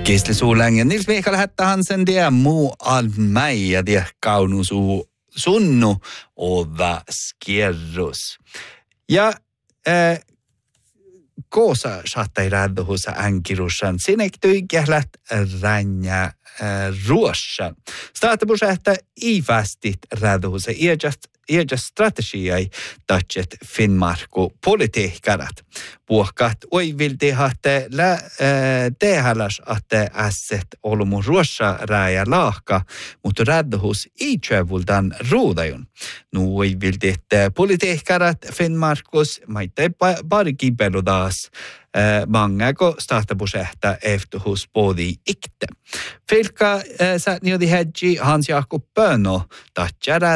Gisli Suulängen, Nils Mikael Hätta Hansen, det muu all mig ja det kaunu sunnu ova skierrus. Ja koosa saattai radhusa ankirusan sinektyi kählät ranja ruossan. Staatabusähtä ivästit radhusa iäjäst strategiai tatset Finnmarku politiikkarat. Puhkat oivilti hahte tehalas ahte ässet olumu ruossa rääjä laahka, mutta radhus iäjävultan ruudajun. Nu oivilti, että politiikkarat Finnmarkus maitte parki peludaas mangako staatabusähtä eftuhus podi ikte. Filka säätniodi hedji Hans Jakob Pöno tatjara